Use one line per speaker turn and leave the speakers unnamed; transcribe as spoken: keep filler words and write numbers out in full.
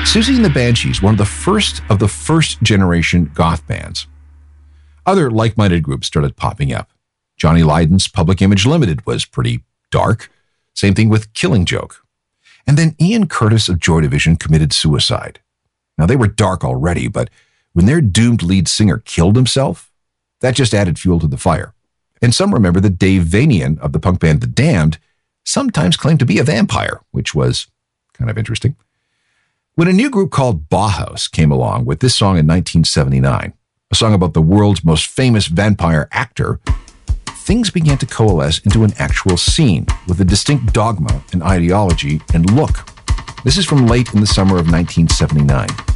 Siouxsie and the Banshees, one of the first of the first generation goth bands. Other like-minded groups started popping up. Johnny Lydon's Public Image Limited was pretty dark. Same thing with Killing Joke. And then Ian Curtis of Joy Division committed suicide. Now, they were dark already, but when their doomed lead singer killed himself, that just added fuel to the fire. And some remember that Dave Vanian of the punk band The Damned sometimes claimed to be a vampire, which was kind of interesting. When a new group called Bauhaus came along with this song in nineteen seventy-nine, a song about the world's most famous vampire actor, things began to coalesce into an actual scene with a distinct dogma and ideology and look. This is from late in the summer of nineteen seventy-nine.